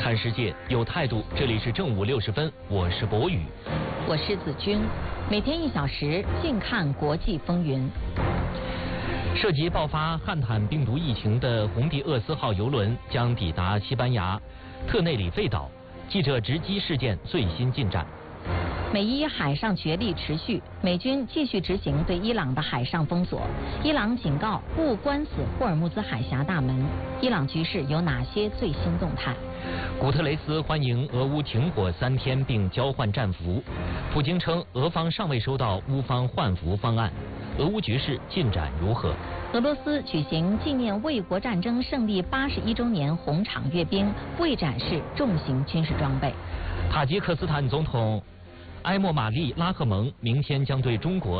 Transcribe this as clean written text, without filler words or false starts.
看世界，有态度。这里是正午60分，我是博宇， 我是子君。每天1小时，静看国际风云。 涉及爆发汉坦病毒疫情的红地厄斯号邮轮将抵达西班牙特内里费岛，记者直击事件最新进展。 美伊海上角力持续，美军继续执行对伊朗的海上封锁。伊朗警告勿关死霍尔木兹海峡大门。伊朗局势有哪些最新动态？ 古特雷斯欢迎俄乌停火3天并交换战俘。普京称俄方尚未收到乌方换俘方案。俄乌局势进展如何？ 俄罗斯举行纪念卫国战争胜利81周年红场阅兵，未展示重型军事装备。 塔吉克斯坦总统埃莫马利拉赫蒙明天将对中国